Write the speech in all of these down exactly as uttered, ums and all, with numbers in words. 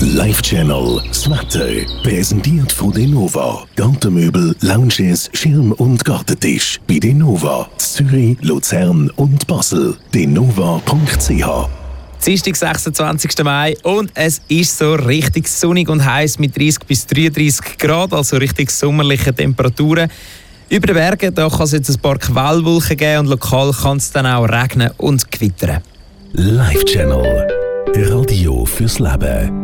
Live Channel, das Wetter, präsentiert von Denova. Gartenmöbel, Lounges, Schirm- und Gartentisch. Bei Denova, Zürich, Luzern und Basel. denova punkt c h. Dienstag, sechsundzwanzigsten Mai und es ist so richtig sonnig und heiß mit dreißig bis dreiunddreißig Grad, also richtig sommerliche Temperaturen. Über den Bergen da kann es jetzt ein paar Quellwolken geben und lokal kann es dann auch regnen und gewittern. Live Channel, Radio fürs Leben.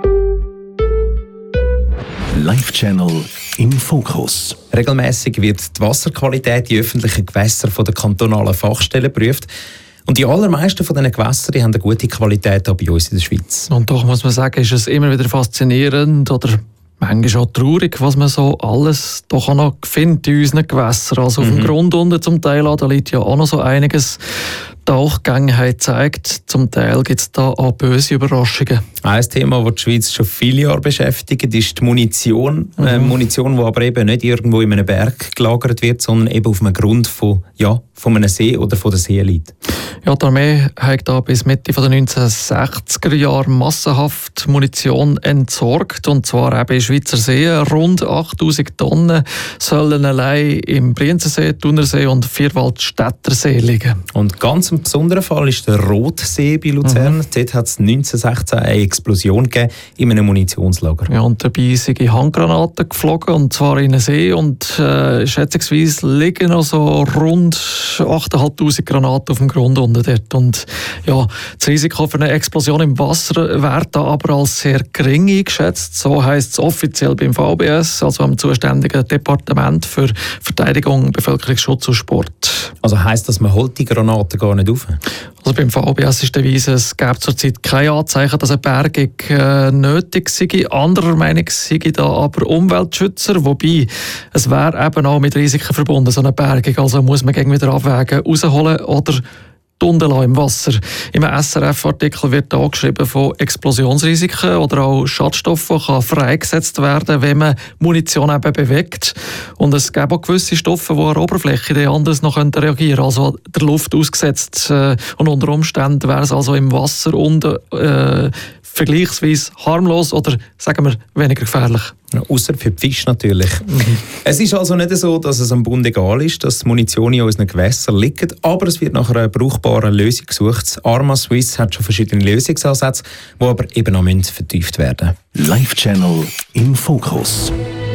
Live Channel im Fokus. Regelmäßig wird die Wasserqualität in öffentlichen Gewässern von der kantonalen Fachstelle geprüft. Und die allermeisten von diesen Gewässern die haben eine gute Qualität auch bei uns in der Schweiz. Und doch muss man sagen, ist es immer wieder faszinierend oder manchmal auch traurig, was man so alles doch auch noch findet in unseren Gewässern. Also auf mhm. dem Grund unten zum Teil, da liegt ja auch noch so einiges. Die Tauchgänge zeigt, zum Teil gibt es da auch böse Überraschungen. Ein Thema, das die Schweiz schon viele Jahre beschäftigt, ist die Munition. Mhm. Äh, Munition, die aber eben nicht irgendwo in einem Berg gelagert wird, sondern eben auf einem Grund von, ja, von einem See oder von der See liegt. Ja, die Armee hat da bis Mitte der neunzehnhundertsechziger Jahre massenhaft Munition entsorgt. Und zwar eben in Schweizer Seen. Rund achttausend Tonnen sollen allein im Brienzensee, Thunersee und Vierwaldstättersee liegen. Und ganz ein besonderer Fall ist der Rotsee bei Luzern. Mhm. Dort hat es neunzehnhundertsechzehn eine Explosion gegeben in einem Munitionslager. Ja, und dabei sind Handgranaten geflogen, und zwar in einen See. Und äh, schätzungsweise liegen noch so rund achttausendfünfhundert Granaten auf dem Grund unten dort. Und ja, das Risiko für eine Explosion im Wasser wird da aber als sehr gering eingeschätzt. So heisst es offiziell beim V B S, also am zuständigen Departement für Verteidigung, Bevölkerungsschutz und Sport. Also heisst das, man holt die Granaten gar nicht auf? Also beim V B S ist der Weise, es gibt zurzeit keine Anzeichen, dass eine Bergung äh, nötig sei. Anderer Meinung sind da aber Umweltschützer, wobei es wäre eben auch mit Risiken verbunden, so eine Bergung. Also muss man gegen wieder abwägen, rausholen oder Tunnel im Wasser. Im S R F-Artikel wird auch geschrieben von Explosionsrisiken oder auch Schadstoffen, die kann freigesetzt werden, wenn man Munition eben bewegt. Und es gibt auch gewisse Stoffe, die an der Oberfläche anders noch reagieren können, also der Luft ausgesetzt. Und unter Umständen wäre es also im Wasser unten äh, vergleichsweise harmlos oder, sagen wir, weniger gefährlich. Ja, ausser für die Fische natürlich. Mhm. Es ist also nicht so, dass es am Bund egal ist, dass die Munition in unseren Gewässern liegt, aber es wird nach einer brauchbaren Lösung gesucht. Arma Swiss hat schon verschiedene Lösungsansätze, die aber eben noch vertieft werden müssen. Live Channel im Fokus.